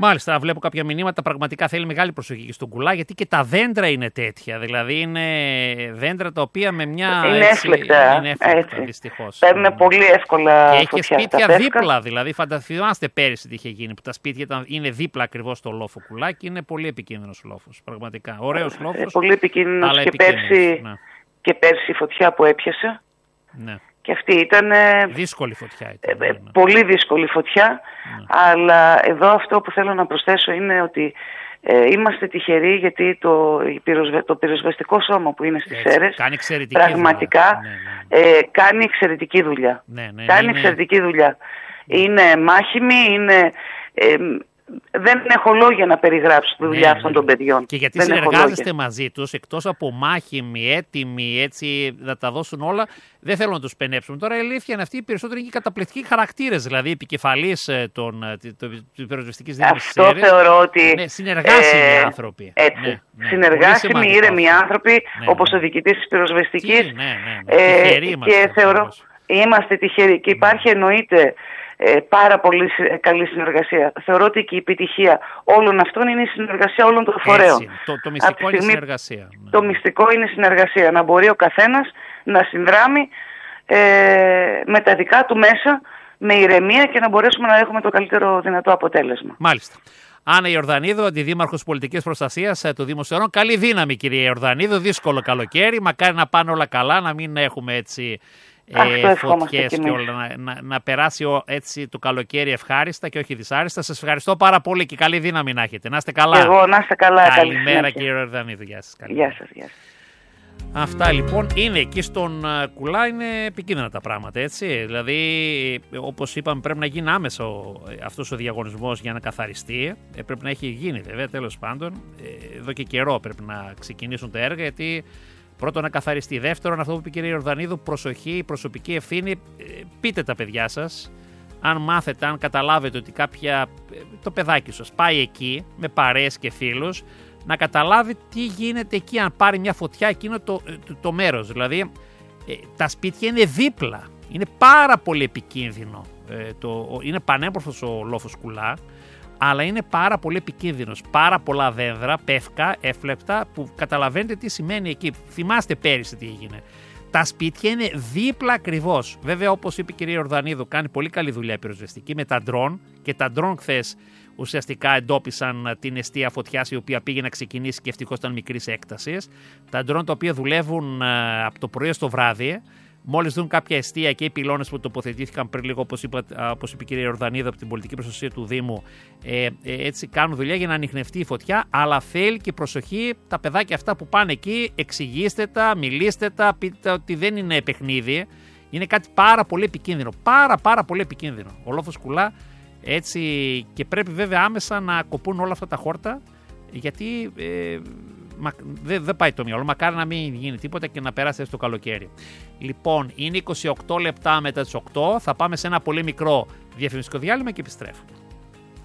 Μάλιστα, βλέπω κάποια μηνύματα. Πραγματικά θέλει μεγάλη προσοχή και στον Κουλά, γιατί και τα δέντρα είναι τέτοια. Δηλαδή είναι δέντρα τα οποία με μια. Είναι εύλεκτα. Δυστυχώς. Παίρνουν πολύ εύκολα. Και έχει σπίτια δίπλα. Δηλαδή, θυμάστε πέρυσι τι είχε γίνει, που τα σπίτια είναι δίπλα ακριβώς στο λόφο Κουλά και είναι πολύ επικίνδυνος λόφος. Πραγματικά. Ωραίος λόφος. Πολύ επικίνδυνος και πέρσι η φωτιά που έπιασε. Ναι. Και αυτή ήταν δύσκολη φωτιά. Ήταν, πολύ δύσκολη φωτιά. Ναι. Αλλά εδώ αυτό που θέλω να προσθέσω είναι ότι είμαστε τυχεροί, γιατί το πυροσβεστικό σώμα που είναι στις Σέρρες πραγματικά κάνει εξαιρετική δουλειά. Κάνει εξαιρετική δουλειά. Είναι μάχημη, δεν έχω λόγια να περιγράψω τη δουλειά αυτών των παιδιών. Και γιατί συνεργάζεστε μαζί τους, εκτός από μάχημοι, έτοιμοι, έτσι να τα δώσουν όλα, δεν θέλω να τους πενέψουν. Τώρα η αλήθεια είναι αυτή, οι περισσότεροι είναι καταπληκτικοί χαρακτήρες, δηλαδή επικεφαλής της πυροσβεστικής δύναμης της Σέρρες. Αυτό θεωρώ ότι. Ναι, συνεργάσιμοι άνθρωποι. Έτσι. Συνεργάσιμοι, ήρεμοι άνθρωποι, όπως ο διοικητής της πυροσβεστικής. Και θεωρώ είμαστε τυχεροί. Και υπάρχει εννοείται πάρα πολύ καλή συνεργασία. Θεωρώ ότι και η επιτυχία όλων αυτών είναι η συνεργασία όλων των φορέων. Το μυστικό είναι η συνεργασία. Το μυστικό είναι η συνεργασία. Να μπορεί ο καθένας να συνδράμει με τα δικά του μέσα, με ηρεμία, και να μπορέσουμε να έχουμε το καλύτερο δυνατό αποτέλεσμα. Μάλιστα. Άννα Ιορδανίδου, Αντιδήμαρχος Πολιτικής Προστασίας του Δήμου Σερών. Καλή δύναμη, κυρία Ιορδανίδου. Δύσκολο καλοκαίρι. Μακάρι να πάνε όλα καλά, να μην έχουμε έτσι φωτιές και όλα, να περάσει έτσι το καλοκαίρι ευχάριστα και όχι δυσάριστα. Σας ευχαριστώ πάρα πολύ και καλή δύναμη να έχετε. Να είστε καλά. Εγώ να είστε καλά. Καλημέρα, κύριε Ιορδανίδου. Γεια σας. Γεια σας. Αυτά λοιπόν είναι. Εκεί στον Κουλά είναι επικίνδυνα τα πράγματα, έτσι. Δηλαδή, όπως είπαμε, πρέπει να γίνει άμεσα αυτός ο διαγωνισμός για να καθαριστεί. Πρέπει να έχει γίνει, βέβαια, τέλος πάντων. Εδώ και καιρό πρέπει να ξεκινήσουν τα έργα, γιατί πρώτον να καθαριστεί. Δεύτερον, αυτό που είπε η κυρία Ιορδανίδου, προσοχή, προσωπική ευθύνη. Πείτε τα παιδιά σας. Αν μάθετε, αν καταλάβετε ότι το παιδάκι σας πάει εκεί με παρέες και φίλους, να καταλάβει τι γίνεται εκεί, αν πάρει μια φωτιά εκείνο το μέρος. Δηλαδή, τα σπίτια είναι δίπλα. Είναι πάρα πολύ επικίνδυνο. Είναι πανέμορφος ο λόφος Κουλά, αλλά είναι πάρα πολύ επικίνδυνος. Πάρα πολλά δέντρα, πεύκα, έφλεπτα, που καταλαβαίνετε τι σημαίνει εκεί. Θυμάστε πέρυσι τι έγινε. Τα σπίτια είναι δίπλα ακριβώς. Βέβαια, όπως είπε η κυρία Ιορδανίδου, κάνει πολύ καλή δουλειά η πυροσβεστική με τα ντρόν, και τα ντρόν χθες ουσιαστικά εντόπισαν την εστία φωτιάς, η οποία πήγε να ξεκινήσει και ευτυχώς ήταν μικρής έκτασης. Τα ντρόν τα οποία δουλεύουν από το πρωί στο βράδυ, μόλις δουν κάποια εστία, και οι πυλώνες που τοποθετήθηκαν πριν λίγο, όπως είπε η κυρία Ιορδανίδου από την πολιτική προστασία του Δήμου, έτσι κάνουν δουλειά για να ανιχνευτεί η φωτιά. Αλλά θέλει και προσοχή τα παιδάκια αυτά που πάνε εκεί, εξηγήστε τα, μιλήστε τα, πείτε ότι δεν είναι παιχνίδι. Είναι κάτι πάρα πολύ επικίνδυνο. Πάρα πολύ επικίνδυνο. Ο λόφος Κουλά. Έτσι, και πρέπει βέβαια άμεσα να κοπούν όλα αυτά τα χόρτα, γιατί δεν πάει το μυαλό. Μακάρι να μην γίνει τίποτα και να περάσει το καλοκαίρι. Λοιπόν, είναι 28 λεπτά μετά τις 8. Θα πάμε σε ένα πολύ μικρό διαφημιστικό διάλειμμα και επιστρέφουμε.